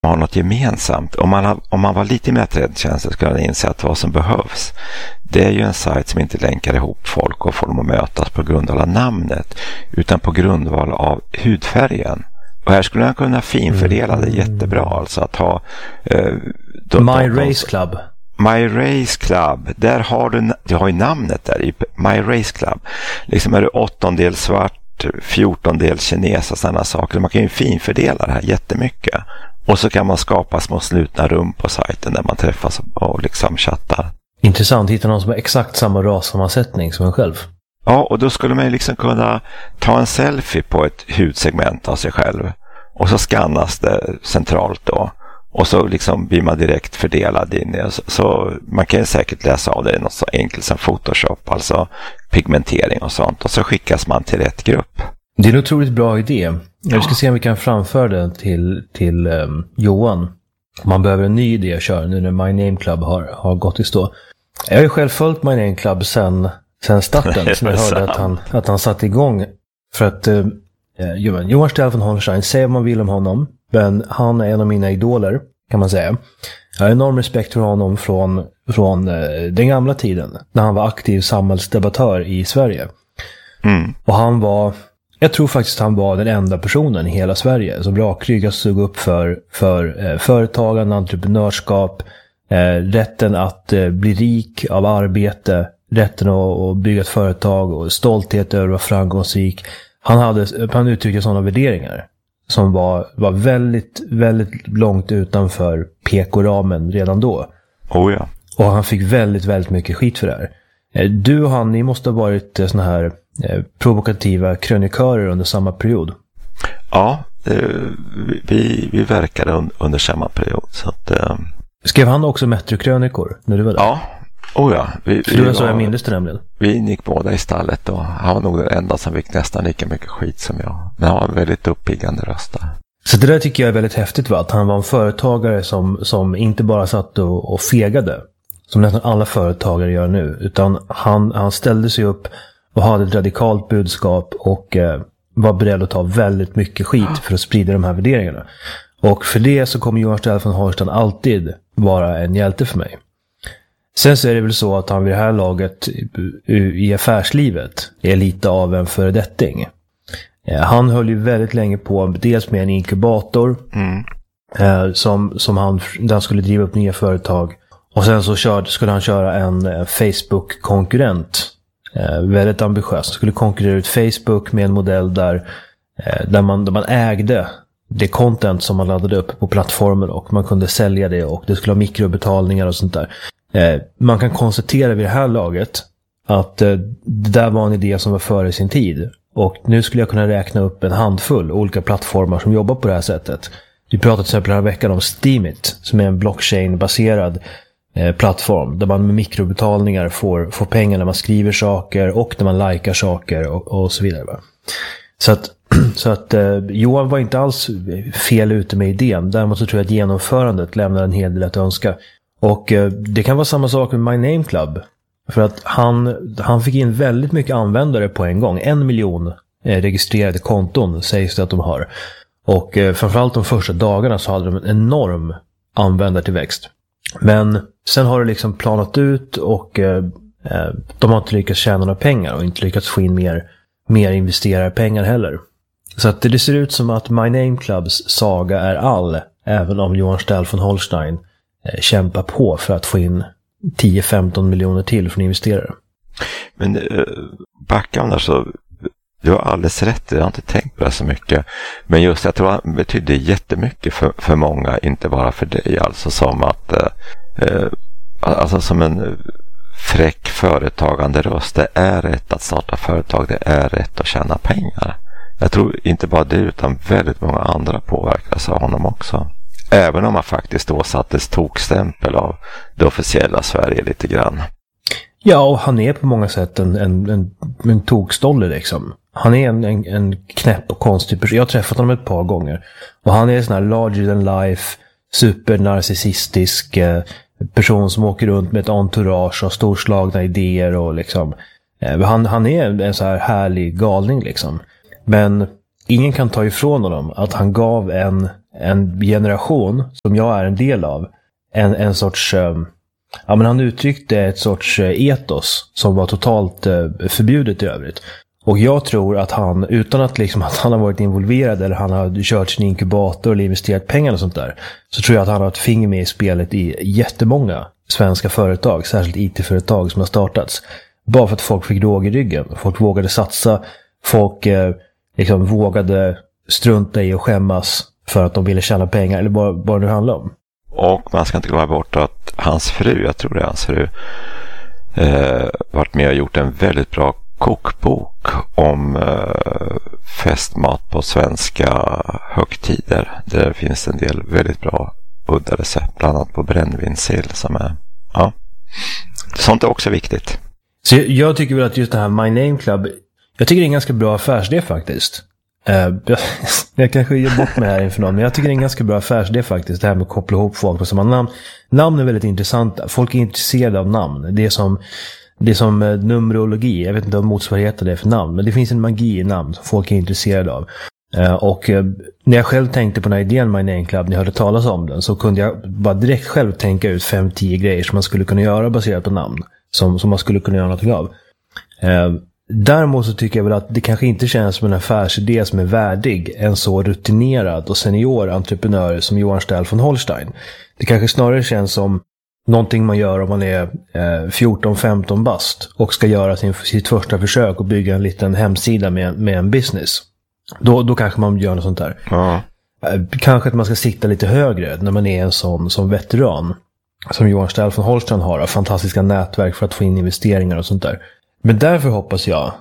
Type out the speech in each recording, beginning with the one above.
har något gemensamt. Om man var lite mer trendkänslig skulle man inse att vad som behövs, det är ju en sajt som inte länkar ihop folk och får dem att mötas på grundval av namnet, utan på grundval av hudfärgen. Och här skulle man kunna finfördela det jättebra. Alltså att ha My Race Club. My Race Club, där har du har ju namnet där i My Race Club. Liksom är det 8-del svart, 14-del kines och sådana saker. Man kan ju finfördela det här jättemycket. Och så kan man skapa små slutna rum på sajten där man träffas och liksom chattar. Intressant, hitta någon som har exakt samma rassammansättning som en själv. Ja, och då skulle man ju liksom kunna ta en selfie på ett hudsegment av sig själv. Och så skannas det centralt då. Och så liksom blir man direkt fördelad in i. Så man kan ju säkert läsa av det i något så enkelt som Photoshop, alltså pigmentering och sånt. Och så skickas man till rätt grupp. Det är en otroligt bra idé. Jag ska se om vi kan framföra den till Johan. Man behöver en ny idé att köra nu när My Name Club har gått i stå. Jag har ju själv följt My Name Club sen starten. Som jag hörde att han satt igång. För att Johan Stelfen Holstein, säger man vill om honom. Men han är en av mina idoler, kan man säga. Jag har enorm respekt för honom från den gamla tiden. När han var aktiv samhällsdebattör i Sverige. Mm. Och jag tror faktiskt han var den enda personen i hela Sverige som rakryggad stod upp för företagande, entreprenörskap, rätten att bli rik av arbete, rätten att bygga ett företag och stolthet över att vara framgångsrik. Han uttryckte sådana värderingar som var väldigt, väldigt långt utanför PK-ramen redan då. Oh ja. Och han fick väldigt, väldigt mycket skit för det här. Du och han, ni måste ha varit såna här provokativa krönikörer under samma period. Ja, vi verkade under samma period. Så att, skrev han också Metro-krönikor när du var där? Ja, ja. Det var så jag minns det nämligen. Vi gick båda i stallet och han var nog den enda som fick nästan lika mycket skit som jag. Men han var en väldigt uppiggande röst där. Så det där tycker jag är väldigt häftigt, va? Att han var en företagare som inte bara satt och fegade, som nästan alla företagare gör nu, utan han ställde sig upp och hade ett radikalt budskap och var beredd att ta väldigt mycket skit för att sprida de här värderingarna. Och för det så kommer Johan Stelfen Holstein alltid vara en hjälte för mig. Sen så är det väl så att han vid det här laget i affärslivet är lite av en föredetting. Han höll ju väldigt länge på dels med en inkubator som han skulle driva upp nya företag. Och sen så skulle han köra en Facebook-konkurrent. Väldigt ambitiös. Han skulle konkurrera ut Facebook med en modell där man ägde det content som man laddade upp på plattformen och man kunde sälja det och det skulle ha mikrobetalningar och sånt där. Man kan konstatera vid det här laget att det där var en idé som var före sin tid. Och nu skulle jag kunna räkna upp en handfull olika plattformar som jobbar på det här sättet. Vi pratade till exempel den här veckan om Steemit, som är en blockchain-baserad plattform där man med mikrobetalningar får pengar när man skriver saker och när man likar saker och så vidare. Va? Så att Johan var inte alls fel ute med idén. Däremot så tror jag att genomförandet lämnar en hel del att önska. Och det kan vara samma sak med My Name Club. För att han fick in väldigt mycket användare på en gång. 1 miljon registrerade konton sägs det att de har. Och framförallt de första dagarna så hade de en enorm användartillväxt. Men sen har det liksom planat ut och de har inte lyckats tjäna några pengar och inte lyckats få in mer investerarpengar heller. Så att det ser ut som att My Name Clubs saga är all, även om Johan Stelfen Holstein kämpar på för att få in 10-15 miljoner till från investerare. Men backa om där, så du har alldeles rätt, jag har inte tänkt på det så mycket. Men just jag tror det betyder jättemycket för många, inte bara för dig. Alltså som att alltså som en fräck företagande röst. Det är rätt att starta företag, det är rätt att tjäna pengar. Jag tror inte bara det utan väldigt många andra påverkas av honom också. Även om man faktiskt då sattes tokstämpel av det officiella Sverige lite grann. Ja, och han är på många sätt en tokstolle liksom. Han är en knäpp och konstig person. Jag har träffat honom ett par gånger. Och han är en sån här larger than life, supernarcissistisk person som åker runt med ett entourage och storslagna idéer och liksom. Han är en så här härlig galning liksom. Men ingen kan ta ifrån honom att han gav en generation som jag är en del av en sorts... Ja, men han uttryckte ett sorts etos som var totalt förbjudet i övrigt. Och jag tror att han, utan att, liksom, att han har varit involverad eller han har kört sin inkubator eller investerat pengar och sånt där, så tror jag att han har ett finger med i spelet i jättemånga svenska företag, särskilt IT-företag som har startats. Bara för att folk fick råg i ryggen. Folk vågade satsa, folk liksom vågade strunta i och skämmas för att de ville tjäna pengar, eller vad det handlar om. Och man ska inte glömma bort att hans fru, jag tror det är hans fru, varit med och gjort en väldigt bra kokbok om festmat på svenska högtider. Där finns en del väldigt bra udda recept, bland annat på brännvinssill som är, ja, sånt är också viktigt. Så jag tycker väl att just det här My Name Club, jag tycker det är en ganska bra affärsidé faktiskt. Jag kanske ger bort mig här inför någon, men jag tycker det är en ganska bra affärsidé faktiskt, det här med att koppla ihop folk på samma namn. Namn är väldigt intressanta, folk är intresserade av namn. Det är som numerologi, jag vet inte om motsvarigheten är för namn, men det finns en magi i namn som folk är intresserade av. Och när jag själv tänkte på den här idén My Name Club, när jag hörde talas om den, så kunde jag bara direkt själv tänka ut 5-10 grejer som man skulle kunna göra baserat på namn, som man skulle kunna göra någonting av. Däremot så tycker jag väl att det kanske inte känns som en affärsidé som är värdig en så rutinerad och senior entreprenör som Johan Stähl von Holstein. Det kanske snarare känns som någonting man gör om man är 14-15 bast och ska göra sitt första försök och bygga en liten hemsida med en business. Då kanske man gör något sånt där. Ja. Kanske att man ska sikta lite högre när man är en sån veteran som Johan Stähl von Holstein har, fantastiska nätverk för att få in investeringar och sånt där. Men därför hoppas jag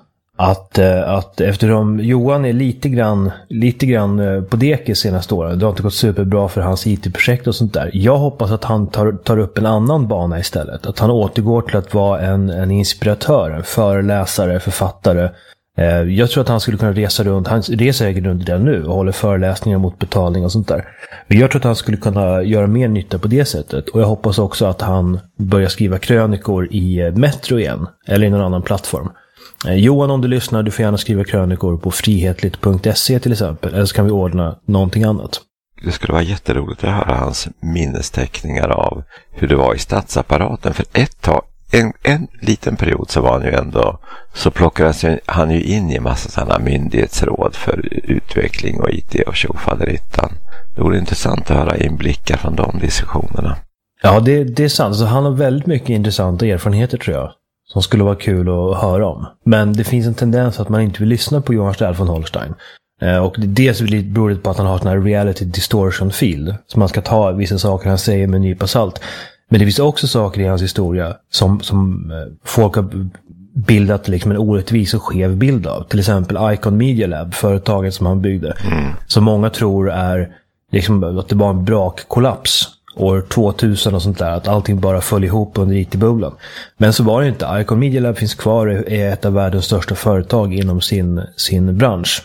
att eftersom Johan är lite grann på dekis senaste åren, det har inte gått superbra för hans IT-projekt och sånt där. Jag hoppas att han tar upp en annan bana istället. Att han återgår till att vara en inspiratör, en föreläsare, författare. Jag tror att han skulle kunna resa runt, han reser runt där nu och håller föreläsningar mot betalning och sånt där. Men jag tror att han skulle kunna göra mer nytta på det sättet. Och jag hoppas också att han börjar skriva krönikor i Metro igen, eller i någon annan plattform. Johan, om du lyssnar, du får gärna skriva krönikor på frihetligt.se till exempel, eller så kan vi ordna någonting annat. Det skulle vara jätteroligt att höra hans minnesteckningar av hur det var i statsapparaten. För ett tag, en liten period så var han ju ändå, så plockades han ju in i en massa sådana myndighetsråd för utveckling och IT och tjofaderittan. Det vore intressant att höra inblickar från de diskussionerna. Ja, det är sant. Så han har väldigt mycket intressanta erfarenheter, tror jag, som skulle vara kul att höra om. Men det finns en tendens att man inte vill lyssna på Johan Stähl von Holstein. Och det beror på att han har sån här reality distortion field. Så man ska ta vissa saker han säger med en nypa salt. Men det finns också saker i hans historia som folk har bildat liksom en orättvis och skev bild av. Till exempel Icon Media Lab, företaget som han byggde. Som många tror är liksom att det var en brakkollaps år 2000 och sånt där. Att allting bara föll ihop under IT-bubblan. Men så var det inte. Icon Media Lab finns kvar och är ett av världens största företag inom sin bransch.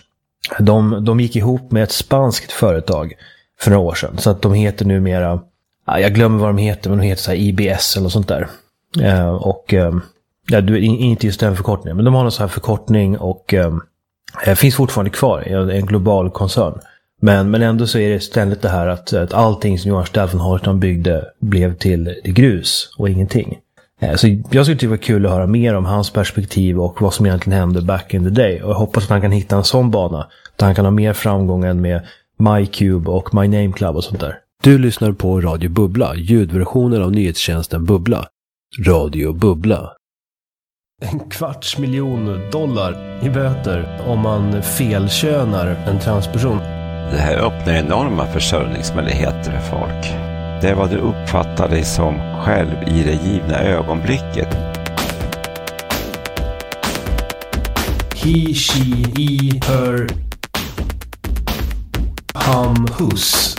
De gick ihop med ett spanskt företag för några år sedan. Så att de heter numera, jag glömmer vad de heter, men de heter så här IBS eller något sånt där. Inte just den förkortningen, men de har någon så här förkortning och finns fortfarande kvar i en global koncern. Men ändå så är det ständigt det här att allting som Johan Stähl von Holstein byggde blev till grus och ingenting. Så jag skulle tycka det var kul att höra mer om hans perspektiv och vad som egentligen hände back in the day. Och jag hoppas att han kan hitta en sån bana där han kan ha mer framgång än med MyCube och My Name Club och sånt där. Du lyssnar på Radio Bubbla, ljudversionen av nyhetstjänsten Bubbla. Radio Bubbla. $250,000 i böter om man felkönar en transperson. Det här öppnar enorma försörjningsmöjligheter för folk. Det är vad du uppfattar dig som själv i det givna ögonblicket. He, she, he, her, hum, hus.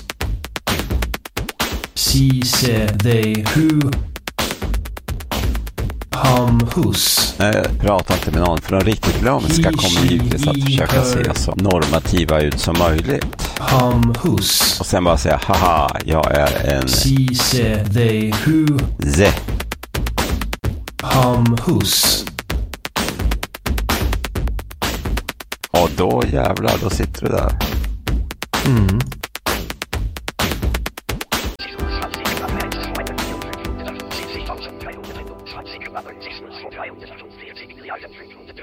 She, se, they, who, hum, hus. Jag pratar inte med någon, för de riktigt glömska kommer givetvis att försöka se så normativa ut som möjligt. Hum, hus. Och sen bara säga, haha, jag är en... She, se, they, who, ze. Hum, hus. Och då jävlar, då sitter du där.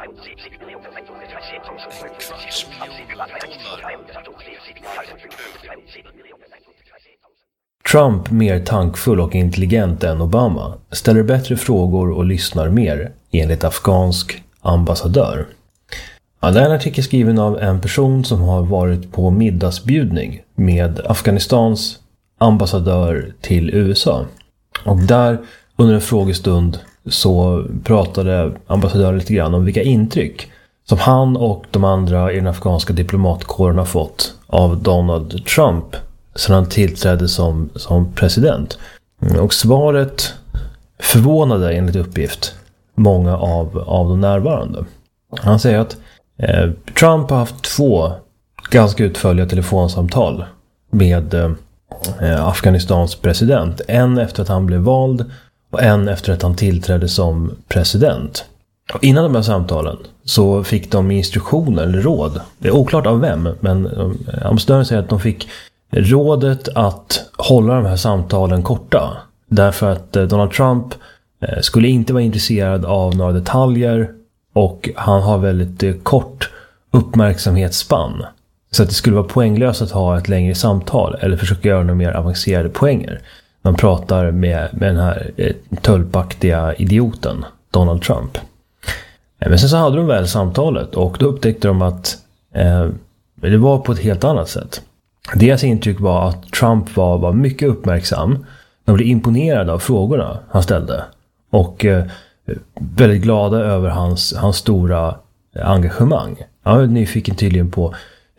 Trump, mer tankfull och intelligent än Obama, ställer bättre frågor och lyssnar mer, enligt afghansk ambassadör. Ja, det är en artikel skriven av en person som har varit på middagsbjudning med Afghanistans ambassadör till USA. Och där under en frågestund så pratade ambassadören lite grann om vilka intryck som han och de andra i den afghanska diplomatkåren har fått av Donald Trump sedan han tillträdde som president. Och svaret förvånade enligt uppgift många av de närvarande. Han säger att Trump har haft 2 ganska utförliga telefonsamtal med Afghanistans president. En efter att han blev vald och en efter att han tillträdde som president. Och innan de här samtalen så fick de instruktioner eller råd. Det är oklart av vem, men ambassadören säger att de fick rådet att hålla de här samtalen korta. Därför att Donald Trump skulle inte vara intresserad av några detaljer och han har väldigt kort uppmärksamhetsspann. Så att det skulle vara poänglöst att ha ett längre samtal eller försöka göra några mer avancerade poänger. Man pratar med den här tullpaktiga idioten Donald Trump. Men sen så hade de väl samtalet och då upptäckte de att det var på ett helt annat sätt. Deras intryck var att Trump var mycket uppmärksam. De blev imponerade av frågorna han ställde. Och väldigt glada över hans stora engagemang. Han var nyfiken tydligen på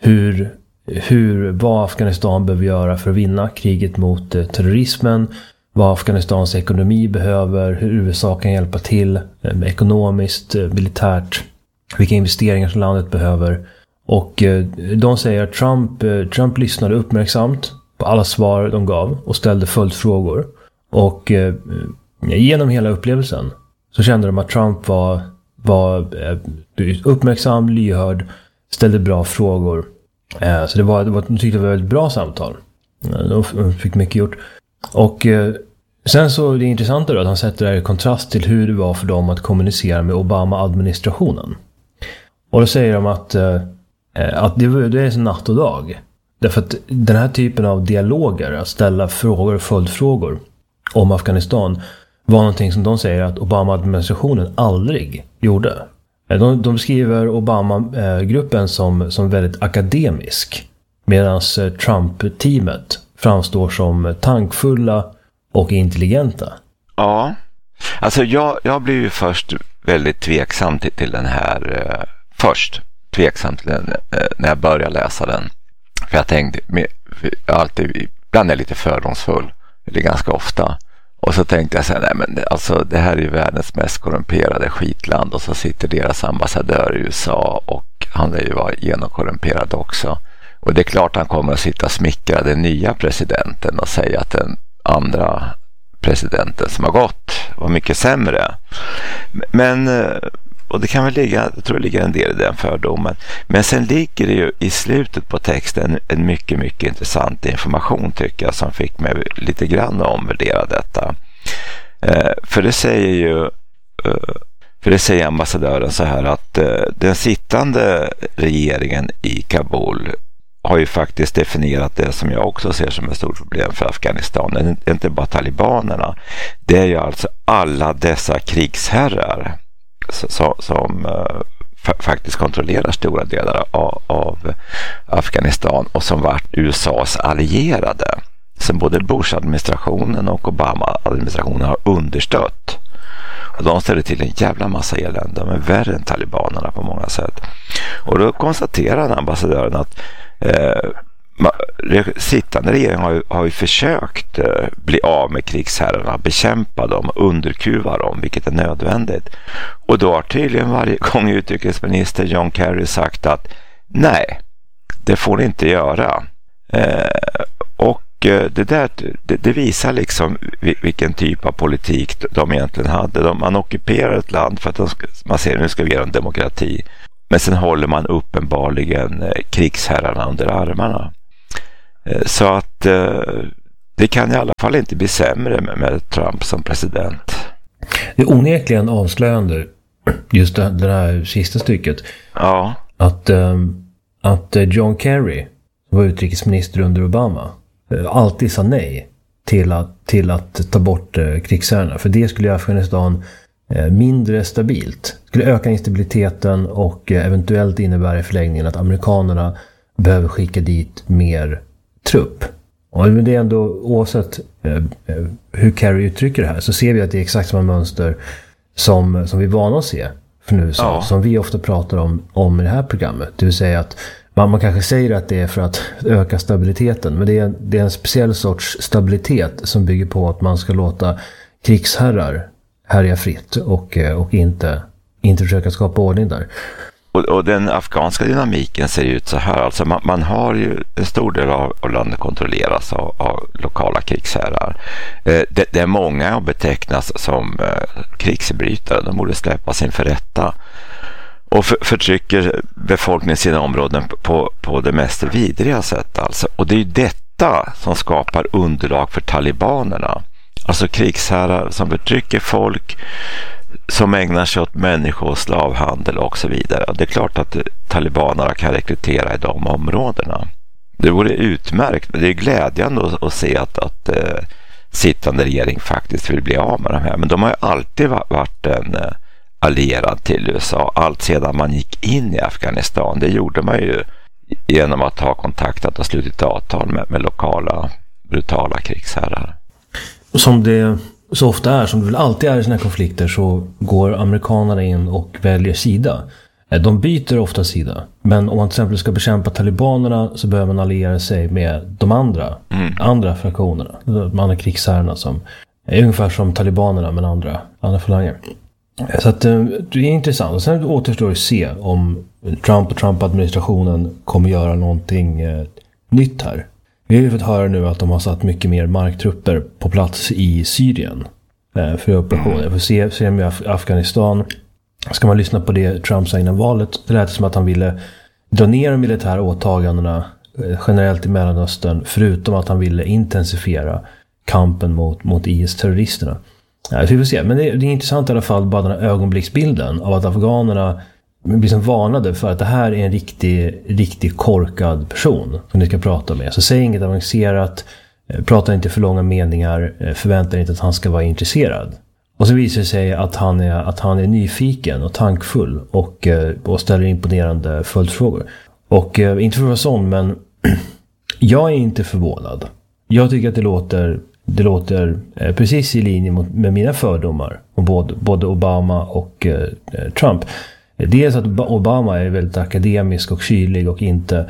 vad Afghanistan behöver göra för att vinna kriget mot terrorismen. Vad Afghanistans ekonomi behöver. Hur USA kan hjälpa till ekonomiskt, militärt. Vilka investeringar som landet behöver. Och de säger att Trump lyssnade uppmärksamt på alla svar de gav och ställde följdfrågor. Och genom hela upplevelsen så kände de att Trump var uppmärksam, lyhörd, ställde bra frågor. Så de tyckte det var ett väldigt bra samtal. De fick mycket gjort. Och sen så är det intressant då att han sätter det här i kontrast till hur det var för dem att kommunicera med Obama-administrationen. Och då säger de att det är som natt och dag. Därför att den här typen av dialoger, att ställa frågor och följdfrågor om Afghanistan, var någonting som de säger att Obama-administrationen aldrig gjorde. De beskriver Obama-gruppen som väldigt akademisk, medan Trump-teamet framstår som tankfulla och intelligenta. Ja, alltså jag blev ju först väldigt tveksam till den här tveksam till den när jag började läsa den. För jag tänkte, ibland är jag lite fördomsfull, det är ganska ofta. Och så tänkte jag så här, nej men alltså det här är ju världens mest korrumperade skitland och så sitter deras ambassadör i USA och han är ju genomkorrumperad också. Och det är klart han kommer att sitta och smickra den nya presidenten och säga att den andra presidenten som har gått var mycket sämre. Men och det kan väl jag tror det ligger en del i den fördomen. Men sen ligger det ju i slutet på texten en mycket, mycket intressant information tycker jag som fick mig lite grann att omvärdera detta. För det säger ambassadören så här att den sittande regeringen i Kabul har ju faktiskt definierat det som jag också ser som ett stort problem för Afghanistan. Det är inte bara talibanerna. Det är ju alltså alla dessa krigsherrar som faktiskt kontrollerar stora delar av Afghanistan och som varit USAs allierade. Som både Bush-administrationen och Obama-administrationen har understött. Och de ställer till en jävla massa elände. De är värre än talibanerna på många sätt. Och då konstaterar ambassadören att sittande regering har ju försökt bli av med krigsherrarna, bekämpa dem, underkuva dem, vilket är nödvändigt. Och då har tydligen varje gång utrikesminister John Kerry sagt att nej, det får ni inte göra. Och det visar liksom vilken typ av politik de egentligen hade. Man ockuperar ett land för att man ser nu ska vi göra en demokrati. Men sen håller man uppenbarligen krigsherrarna under armarna. Så att det kan i alla fall inte bli sämre med Trump som president. Det är onekligen avslöjande just det här sista stycket. Ja. Att John Kerry, som var utrikesminister under Obama, alltid sa nej till att ta bort krigsherrarna. För det skulle göra Afghanistan mindre stabilt. Det skulle öka instabiliteten och eventuellt innebära i förlängningen att amerikanerna behöver skicka dit mer trupp. Och det är ändå, oavsett hur Kerry uttrycker det här, så ser vi att det är exakt samma mönster som vi är vana att se för nu, som vi ofta pratar om i det här programmet. Det vill säga att man kanske säger att det är för att öka stabiliteten, men det är en speciell sorts stabilitet som bygger på att man ska låta krigsherrar härja fritt och inte försöka skapa ordning där. Och den afghanska dynamiken ser ut så här. Alltså man har ju en stor del av landet kontrolleras av lokala krigsherrar. Det är många betecknas som krigsbrytare. De borde släppas inför rätta. Och förtrycker befolkningen i sina områden på det mest vidriga sätt. Alltså. Och det är ju detta som skapar underlag för talibanerna. Alltså krigsherrar som förtrycker folk, som ägnar sig åt människo- och slavhandel och så vidare. Det är klart att talibanerna kan rekrytera i de områdena. Det vore utmärkt, men det är glädjande att se att sittande regering faktiskt vill bli av med de här. Men de har ju alltid varit en allierad till USA, allt sedan man gick in i Afghanistan. Det gjorde man ju genom att ha kontaktat och slutit avtal med lokala brutala krigsherrar. Som det så ofta är, som det väl alltid är i såna här konflikter, så går amerikanerna in och väljer sida. De byter ofta sida. Men om man till exempel ska bekämpa talibanerna så behöver man alliera sig med de andra fraktionerna. De andra krigsherrarna som är ungefär som talibanerna men andra falanger. Så att det är intressant. Och sen återstår att se om Trump och Trump-administrationen kommer göra någonting nytt här. Vi har ju fått höra nu att de har satt mycket mer marktrupper på plats i Syrien för operationer. Vi får se med Afghanistan. Ska man lyssna på det Trump sa innan valet, det lät som att han ville dra ner de militära åtagandena generellt i Mellanöstern, förutom att han ville intensifiera kampen mot IS-terroristerna. Ja, vi får se. Men det är intressant i alla fall, bara den här ögonblicksbilden av att afghanerna blir som varnade för att det här är en riktigt korkad person som ni ska prata med. Så säg inget avancerat, prata inte för långa meningar, förvänta inte att han ska vara intresserad. Och så visar det sig att han är nyfiken och tankfull och ställer imponerande följdfrågor. Och inte för att vara sån, men jag är inte förvånad. Jag tycker att det låter precis i linje med mina fördomar om både Obama och Trump. Dels att Obama är väldigt akademisk och kylig och inte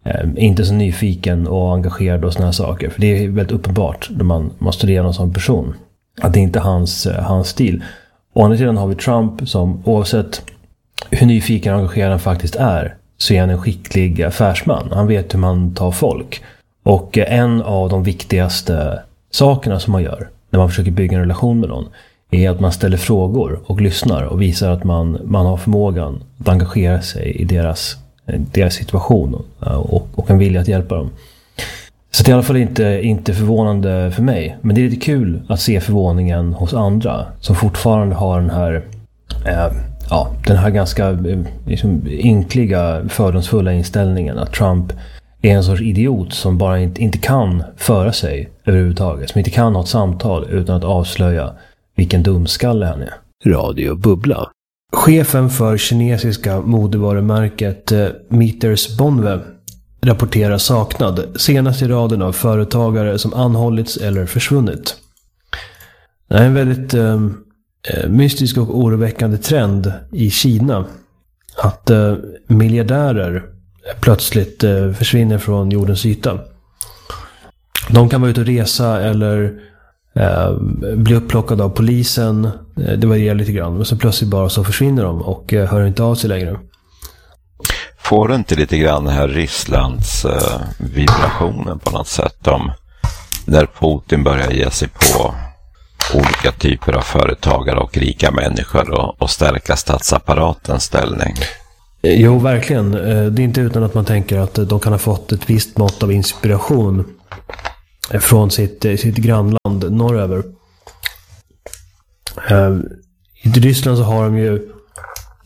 så nyfiken och engagerad och såna här saker. För det är väldigt uppenbart när man studerar någon sån person att det inte är hans stil. Å andra sidan har vi Trump som, oavsett hur nyfiken och engagerad han faktiskt är, så är han en skicklig affärsman. Han vet hur man tar folk. Och en av de viktigaste sakerna som man gör när man försöker bygga en relation med någon är att man ställer frågor och lyssnar och visar att man har förmågan att engagera sig i deras situation och en vilja att hjälpa dem. Så det är i alla fall inte förvånande för mig. Men det är lite kul att se förvåningen hos andra som fortfarande har den här ganska liksom ynkliga, fördomsfulla inställningen att Trump är en sorts idiot som bara inte kan föra sig överhuvudtaget. Som inte kan ha ett samtal utan att avslöja vilken dumskalle han är. Radio Bubbla. Chefen för kinesiska modevarumärket Meters Bonve rapporterar saknad, senast i raden av företagare som anhållits eller försvunnit. Det är en väldigt mystisk och oroväckande trend i Kina att miljardärer plötsligt försvinner från jordens yta. De kan vara ute och resa eller bli upplockade av polisen. Det varierar lite grann, men så plötsligt bara så försvinner de och hör inte av sig längre. Får du inte lite grann den här Rysslands vibrationen på något sätt om när Putin börjar ge sig på olika typer av företagare och rika människor och stärka statsapparatens ställning? Jo, verkligen. Det är inte utan att man tänker att de kan ha fått ett visst mått av inspiration från sitt grannland norröver. I Ryssland så har de ju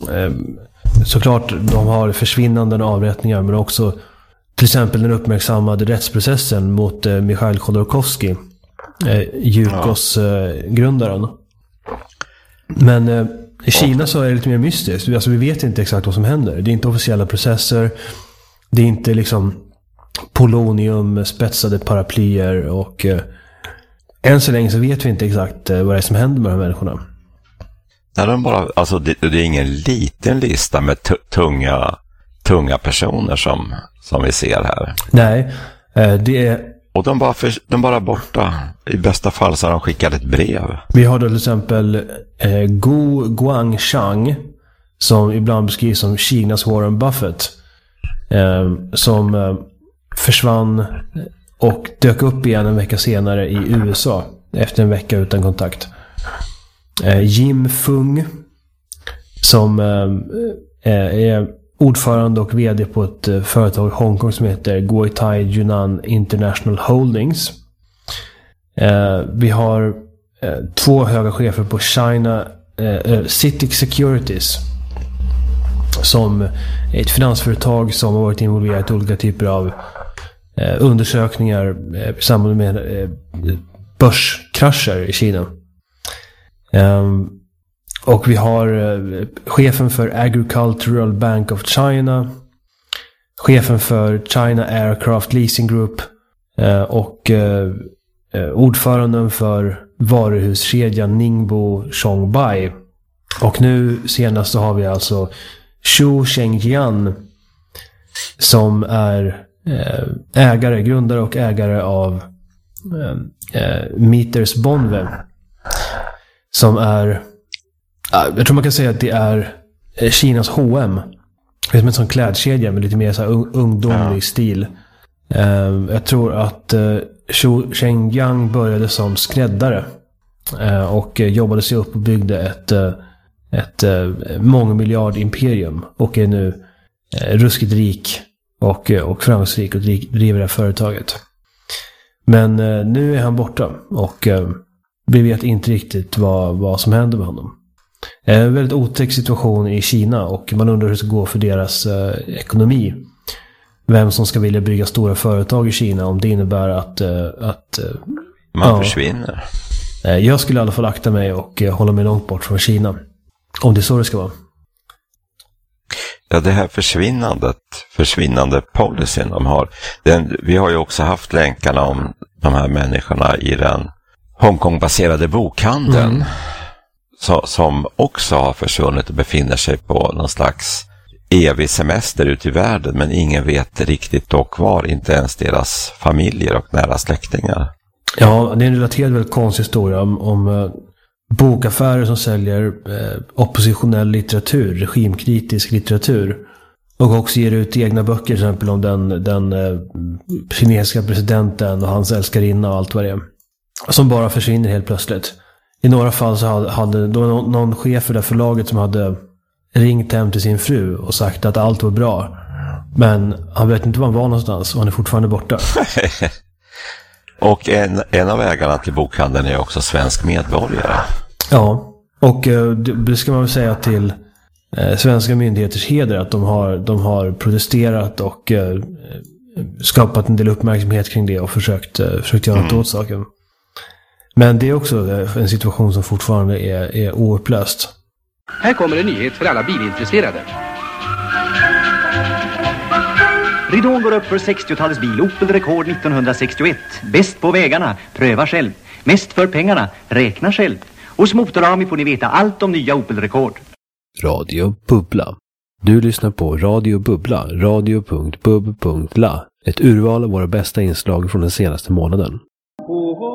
såklart de har försvinnanden avrättningar, men också till exempel den uppmärksammade rättsprocessen mot Mikhail Khodorkovsky, Yukos-grundaren. Men i Kina så är det lite mer mystiskt. Alltså, vi vet inte exakt vad som händer. Det är inte officiella processer. Det är inte liksom polonium, spetsade paraplyer, och än så länge så vet vi inte exakt vad det är som händer med de här människorna. Nej, alltså det är ingen liten lista med tunga personer som vi ser här. Nej, det är... Och de bara borta. I bästa fall så har de skickat ett brev. Vi har då till exempel Guo Guangchang, som ibland beskrivs som Kinas Warren Buffett, som försvann och dök upp igen en vecka senare i USA efter en vecka utan kontakt. Jim Fung, som är ordförande och vd på ett företag i Hongkong som heter Guotai Yunnan International Holdings. Vi har 2 höga chefer på China Citic Securities, som är ett finansföretag som har varit involverat i olika typer av undersökningar i samband med börskrascher i Kina. Och vi har chefen för Agricultural Bank of China, chefen för China Aircraft Leasing Group och ordföranden för varuhuskedjan Ningbo Zhongbai. Och nu senast så har vi alltså Xu Shengjian, som är grundare och ägare av Meters Bonve, som är, jag tror man kan säga att det är Kinas H&M. Det är som en sån klädkedja med lite mer så här ungdomlig stil. Jag tror att Xu Shengjian började som skräddare och jobbade sig upp och byggde ett mångmiljard-imperium och är nu ruskigt rik och framgångsrik och driver det här företaget. Men nu är han borta och vi vet inte riktigt vad som händer med honom. Det är en väldigt otäck situation i Kina och man undrar hur det ska gå för deras ekonomi. Vem som ska vilja bygga stora företag i Kina, om det innebär att man försvinner. Jag skulle i alla fall akta mig och hålla mig långt bort från Kina. Om det är så det ska vara. Ja, det här försvinnande policyn de har. Vi har ju också haft länkarna om de här människorna i den Hongkong-baserade bokhandeln. Som också har försvunnit och befinner sig på någon slags evig semester ute i världen, men ingen vet riktigt dock var, inte ens deras familjer och nära släktingar. Ja, det är en relativt väldigt konstig historia om bokaffärer som säljer oppositionell litteratur, regimkritisk litteratur, och också ger ut egna böcker, till exempel om den kinesiska presidenten och hans älskarinna och allt vad det är, som bara försvinner helt plötsligt. I några fall så hade då någon chef för det förlaget som hade ringt hem till sin fru och sagt att allt var bra. Men han vet inte var han var någonstans och han är fortfarande borta. Och en av ägarna till bokhandeln är också svensk medborgare. Ja, och det ska man väl säga till svenska myndigheters heder, att de har protesterat och skapat en del uppmärksamhet kring det och försökt göra något åt saken. Men det är också en situation som fortfarande är oupplöst. Här kommer en nyhet för alla bilintresserade. Ridån går upp för 60-talets bil, Opel Rekord 1961. Bäst på vägarna, pröva själv. Mest för pengarna, räkna själv. Hos Motorami får ni veta allt om nya Opel Rekord. Radio Bubbla. Du lyssnar på Radio Bubbla, radio.bub.la. Ett urval av våra bästa inslag från den senaste månaden.